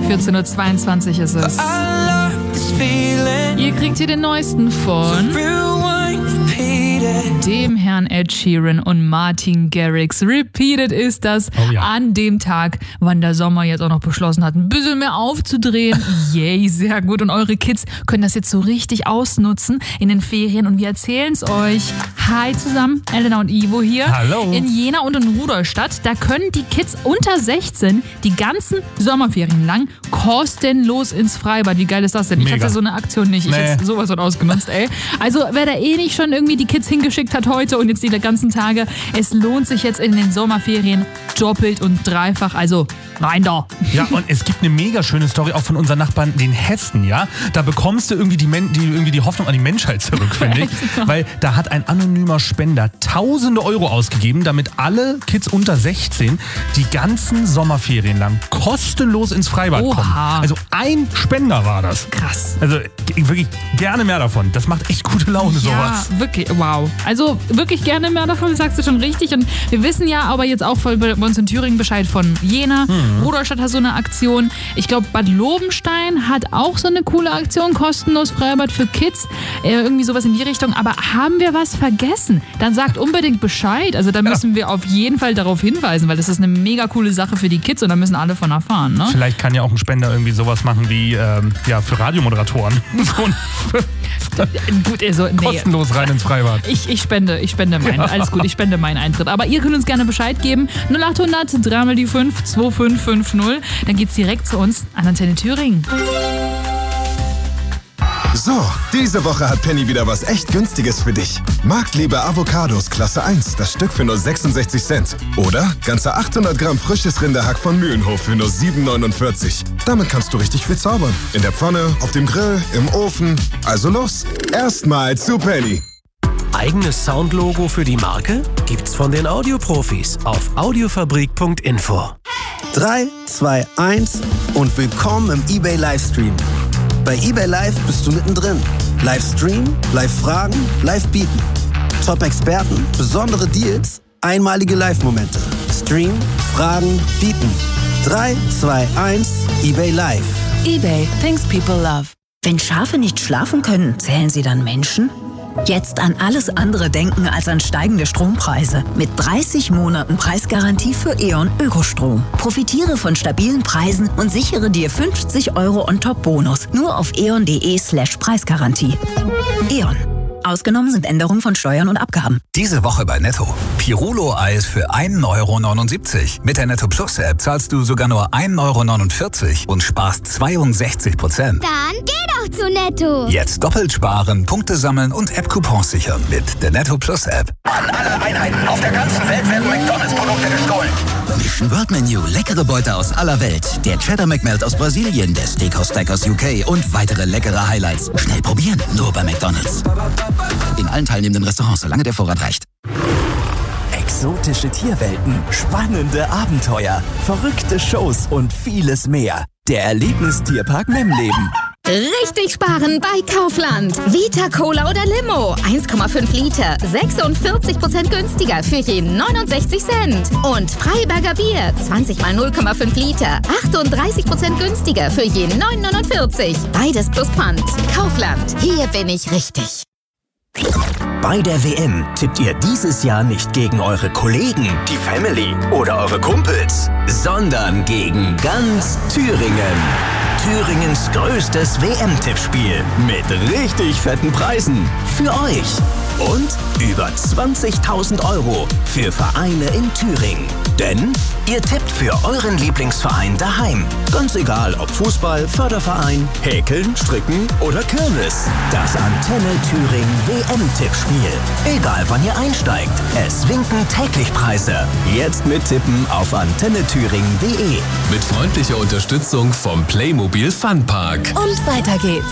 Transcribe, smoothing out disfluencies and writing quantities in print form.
14:22 ist es. Ihr kriegt hier den neuesten von dem Herrn Ed Sheeran und Martin Garrix. Repeated ist das an dem Tag, wann der Sommer jetzt auch noch beschlossen hat, ein bisschen mehr aufzudrehen. Yay, sehr gut. Und eure Kids können das jetzt so richtig ausnutzen in den Ferien und wir erzählen es euch. Hi zusammen, Elena und Ivo hier. Hallo. In Jena und in Rudolstadt, da können die Kids unter 16 die ganzen Sommerferien lang kostenlos ins Freibad. Wie geil ist das denn? Mega. Ich hatte so eine Aktion nicht. Ich hätte sowas von ausgenutzt, ey. Also wer da eh nicht schon irgendwie die Kids hingeschickt hat heute und jetzt die ganzen Tage, es lohnt sich jetzt in den Sommerferien doppelt und dreifach. Also rein da. Ja, und es gibt eine mega schöne Story auch von unseren Nachbarn, den Hessen, ja. Da bekommst du irgendwie die Hoffnung an die Menschheit zurück, finde ich. Weil da hat ein anonymer Spender tausende Euro ausgegeben, damit alle Kids unter 16 die ganzen Sommerferien lang kostenlos ins Freibad kommen. Also ein Spender war das. Krass. Also wirklich gerne mehr davon. Das macht echt gute Laune, sowas. Ja, wirklich, wow. Also wirklich gerne mehr davon, sagst du schon richtig. Und wir wissen ja aber jetzt auch bei uns in Thüringen Bescheid von Jena. Rudolstadt hat so eine Aktion. Ich glaube, Bad Lobenstein hat auch so eine coole Aktion. Kostenlos Freibad für Kids. Irgendwie sowas in die Richtung. Aber haben wir was vergessen? Dann sagt unbedingt Bescheid. Also da müssen wir auf jeden Fall darauf hinweisen, weil das ist eine mega coole Sache für die Kids und da müssen alle von erfahren. Ne? Vielleicht kann ja auch ein Spender irgendwie sowas machen wie für Radiomoderatoren. Gut, also, nee. Kostenlos rein ins Freibad. Ich spende meinen. Alles gut, ich spende meinen Eintritt. Aber ihr könnt uns gerne Bescheid geben. 0800 3 die 5 2550. Dann geht's direkt zu uns an Antenne Thüringen. So, diese Woche hat Penny wieder was echt Günstiges für dich. Marktliebe Avocados Klasse 1, das Stück für nur 66 Cent. Oder ganze 800 Gramm frisches Rinderhack von Mühlenhof für nur 7,49. Damit kannst du richtig viel zaubern. In der Pfanne, auf dem Grill, im Ofen. Also los, erstmal zu Penny. Eigenes Soundlogo für die Marke? Gibt's von den Audioprofis auf audiofabrik.info. 3, 2, 1 und willkommen im eBay Livestream. Bei eBay Live bist du mittendrin. Live streamen, live fragen, live bieten. Top-Experten, besondere Deals, einmalige Live-Momente. Streamen, fragen, bieten. 3, 2, 1, eBay Live. eBay, things people love. Wenn Schafe nicht schlafen können, zählen sie dann Menschen? Jetzt an alles andere denken als an steigende Strompreise. Mit 30 Monaten Preisgarantie für E.ON Ökostrom. Profitiere von stabilen Preisen und sichere dir 50 Euro on-top-Bonus. Nur auf eon.de/Preisgarantie. E.ON. Ausgenommen sind Änderungen von Steuern und Abgaben. Diese Woche bei Netto. Pirulo-Eis für 1,79 €. Mit der Netto Plus App zahlst du sogar nur 1,49 € und sparst 62%. Dann geh doch zu Netto. Jetzt doppelt sparen, Punkte sammeln und App-Coupons sichern mit der Netto Plus App. An alle Einheiten auf der ganzen Welt werden McDonalds-Produkte gestohlen. Mission World Menu, leckere Beute aus aller Welt. Der Cheddar McMelt aus Brasilien, der Steakhouse Stack aus UK und weitere leckere Highlights. Schnell probieren, nur bei McDonalds. In allen teilnehmenden Restaurants, solange der Vorrat reicht. Exotische Tierwelten, spannende Abenteuer, verrückte Shows und vieles mehr. Der Erlebnistierpark Memleben. Richtig sparen bei Kaufland. Vita Cola oder Limo. 1,5 Liter. 46% günstiger für je 69 Cent. Und Freiberger Bier. 20 mal 0,5 Liter. 38% günstiger für je 9,49. Beides plus Pfand. Kaufland. Hier bin ich richtig. Bei der WM tippt ihr dieses Jahr nicht gegen eure Kollegen, die Family oder eure Kumpels, sondern gegen ganz Thüringen. Thüringens größtes WM-Tippspiel mit richtig fetten Preisen für euch. Und über 20.000 € für Vereine in Thüringen. Denn ihr tippt für euren Lieblingsverein daheim. Ganz egal ob Fußball, Förderverein, Häkeln, Stricken oder Kirmes. Das Antenne Thüringen WM-Tippspiel. Egal wann ihr einsteigt, es winken täglich Preise. Jetzt mittippen auf antennethüringen.de. Mit freundlicher Unterstützung vom Playmobil Funpark. Und weiter geht's.